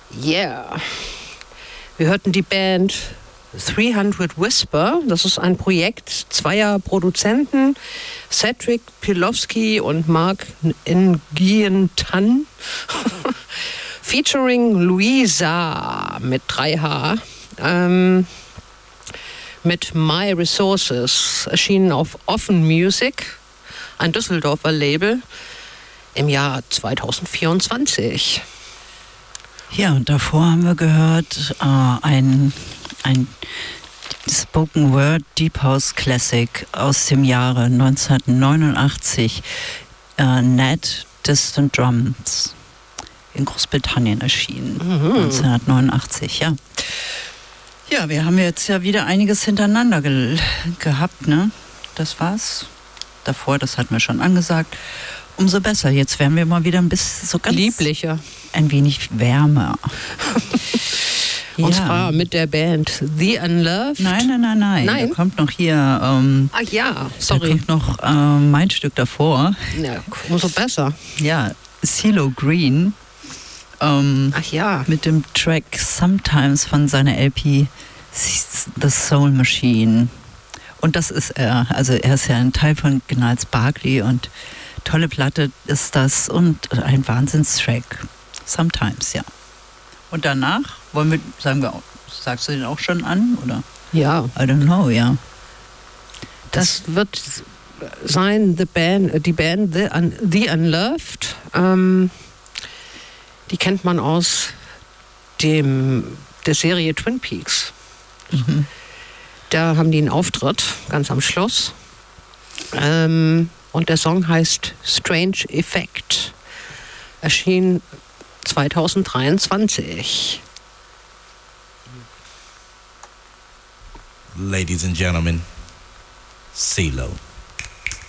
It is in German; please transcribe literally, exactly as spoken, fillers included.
Yeah. Wir hörten die Band dreihundert Whisper. Das ist ein Projekt zweier Produzenten, Cedric Pilowski und Mark Nguyen Tan, featuring Luisa mit drei H, ähm, mit My Resources, erschienen auf Offen Music, ein Düsseldorfer Label, im Jahr zweitausendvierundzwanzig. Ja, und davor haben wir gehört äh, ein, ein Spoken Word Deep House Classic aus dem Jahre neunzehnhundertneunundachtzig, äh, Nat Distant Drums, in Großbritannien erschienen, mhm. neunzehnhundertneunundachtzig, ja. Ja, wir haben jetzt ja wieder einiges hintereinander ge- gehabt, ne? Das war's. Davor, das hatten wir schon angesagt. Umso besser. Jetzt werden wir mal wieder ein bisschen so ganz... lieblicher. Ein wenig wärmer. Und ja. zwar mit der Band The Unloved. Nein, nein, nein, nein. Nein? Da kommt noch hier... Ähm, Ach ja, sorry. Da kommt noch äh, mein Stück davor. Ja, umso besser. Ja, CeeLo Green. Ähm, Ach ja. Mit dem Track Sometimes von seiner L P The Soul Machine. Und das ist er. Also er ist ja ein Teil von Gnarls Barkley und tolle Platte ist das und ein Wahnsinnstrack. Sometimes, ja. Und danach wollen wir, sagen wir, sagst du den auch schon an, oder? Ja. I don't know, ja. Das, das wird sein, the band, die Band The, Un, The Unloved. Ähm, die kennt man aus dem, der Serie Twin Peaks. Mhm. Da haben die einen Auftritt, ganz am Schluss. Ähm, und der Song heißt Strange Effect. Erschien zweitausenddreiundzwanzig. Ladies and gentlemen, CeeLo.